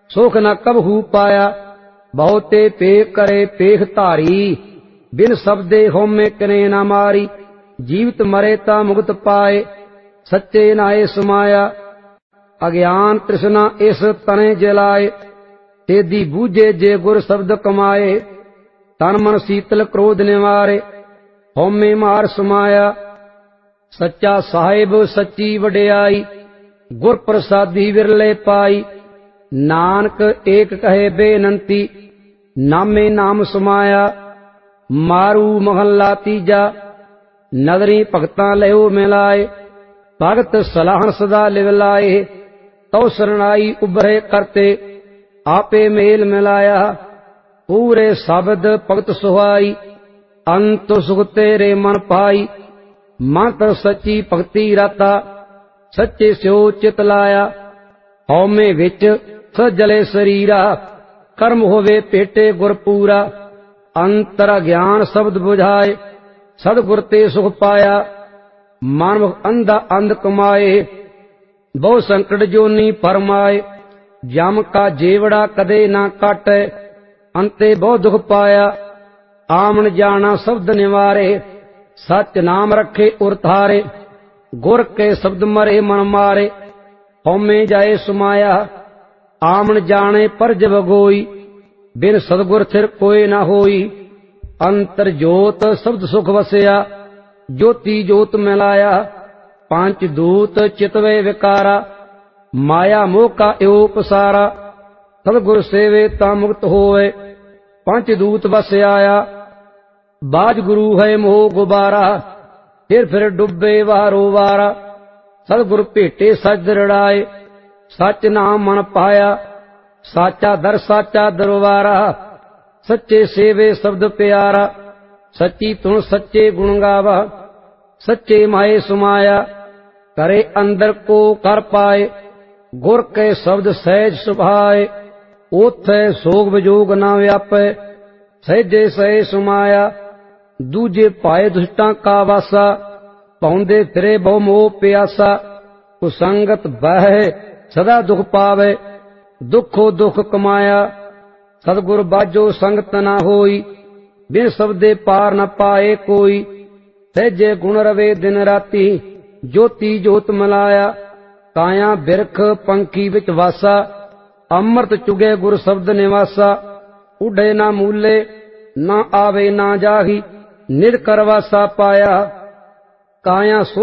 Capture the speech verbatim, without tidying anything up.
सुख न कबहू पाया। बहुते पेख करे पेख धारी, बिन शब्दे होमे कने न मारी। जीवित मरे ता मुक्त पाए, सच्चे नाए समाया। अज्ञान तृष्णा इस तने जलाए, तेदी बूझे जे गुर शब्द कमाए। तन मन शीतल क्रोध निवारे, होमे मार समाया। सच्चा साहिब सच्ची वडियाई, गुर प्रसादी विरले पाई। नानक एक कहे बेनंती, नामे नाम समाया। मारू महला तीजा, नगरी भगतां लियो मिलाए। भगत सलाहन सदा लिव लाए, तो शरणाई उभरे करते। आपे मेल मिलाया, पूरे शब्द भगत सुहाई। अंत सुख तेरे मन पाई, मंत्र सच्ची भगति राता। सच्चे स्यो चित लाया, हौमे विच सजले शरीरा। कर्म होवे पेटे गुर पूरा, अंतर ज्ञान शब्द बुझाए। सदगुर ते सुख पाया, मानव अंधा अंध कमाए। बहु संकट जोनी फरमाए, जम का जेवड़ा कदे ना काटे। अंते बहु दुख पाया, आमन जाना शब्द निवारे। सच नाम रखे उर थारे, गुर के शब्द मरे मन मारे। होमे जाए सुमाया, आमन जाने पर जब गोई। बिन सदगुर सिर कोई न होई। अंतर जोत शब्द सुख वसया, ज्योति जोत मिलाया। पांच दूत चितवे विकारा, माया मोह का यो पसारा। सदगुर सेवे ता मुक्त होए, पंच दूत बस आया। बाज गुरु है मोह गुबारा, फिर फिर डुबे वारो वारा। सदगुर भेटे सच दृढ़ाए, सच नाम मन पाया। साचा दर साचा दरबारा, सच्चे सेवे शब्द प्यारा। सच्ची तुण सच्चे गुण गावा, सच्चे माए सुमाया। करे अंदर को कर पाए, गुर के शब्द सहज सुभाए। ओथे सोग विजोग ना व्यापे, सहजे सहे सुमाया। दूजे पाए दुष्टां का वासा, पाउंदे फिरे बहु मोह प्यासा। कुसंगत बह सदा दुख पावे, दुखो दुख कमाया। सदगुर बाजो संगत न होई, बिन शब्दे पार न पाए कोई। सहजे गुण रवे दिन राती, ज्योति जोत मिलाया। काया बिरख पंखी विच वासा, अमृत चुगे गुर शब्द निवासा। उडे ना मूले, ना आवे ना जाही, निर करवासा पाया। काया